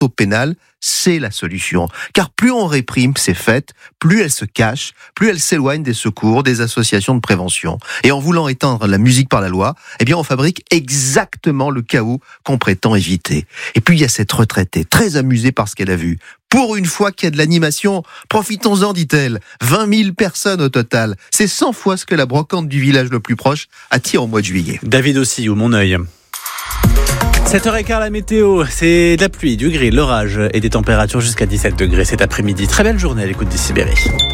au pénal, c'est la solution. Car plus on réprime ces fêtes, plus elles se cachent, plus elles s'éloignent des secours, des associations de prévention. Et en voulant éteindre la musique par la loi, eh bien on fabrique exactement le chaos qu'on prétend éviter. Et puis il y a cette retraitée, très amusée par ce qu'elle a vu. Pour une fois qu'il y a de l'animation, profitons-en, dit-elle. 20 000 personnes au total. C'est 100 fois ce que la brocante du village le plus proche attire au mois de juillet. David aussi, ou mon œil. 7h15 la météo, c'est de la pluie, du gris, de l'orage et des températures jusqu'à 17 degrés cet après-midi. Très belle journée à l'écoute des Sibéries.